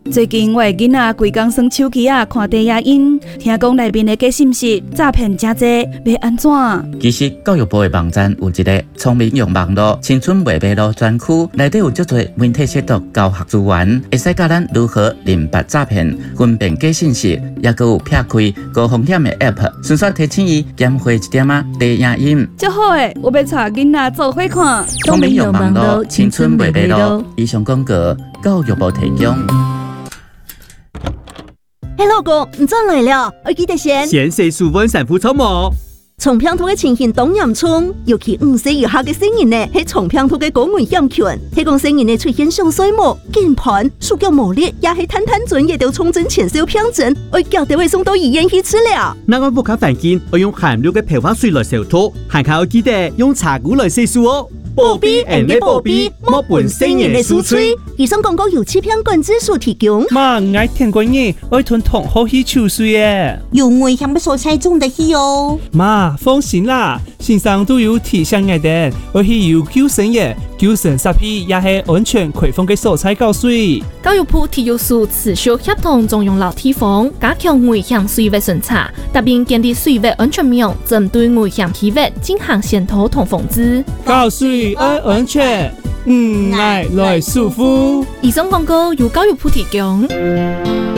最近我的囡仔规工耍手机看低影音，听讲内面的假信息诈骗真多，要安怎？ 其实教育部的网站有一个聪明用网络青春未迷路专区，内底有足多媒体识读教学资源，会使教咱如何认别诈骗、分辨假信息，也佮有撇开高风险的 App， 顺续提醒伊减花一点低影音。 足好诶，我要带囡仔做伙看。 聪明用网络青春未迷路。以上广告，教育部提供。 嘿，老公，你转来了，我记得先洗舒稳散肤草膜。 从平头的情形当严重，尤其5岁以下的成人呢，是从平头的高危险群。迄讲成人呢出现上水膜、键盘、手脚无力，也是摊准也都重症前兆病症，我叫得会送到医院去治疗。 那我不卡反镜，我用含氯的漂发水来消毒，还靠记得用茶菇来洗漱哦。保庇人的保庇，莫本成人的输吹。 以上广告由欺骗管制所提供。 妈，我爱听过你，我吞同好去抽水耶。 有危险的所在中的去哦。 妈，放心啦，线上都有提醒我的，我去有救生液、救生设备也是安全开放的所在教水。 教育部体育署持续协同中央老地方，加强危险水域巡查，特别建立水域安全网，针对危险体域进行检讨同防治。 教水安全，爱来舒服。 以上广告由教育部提供。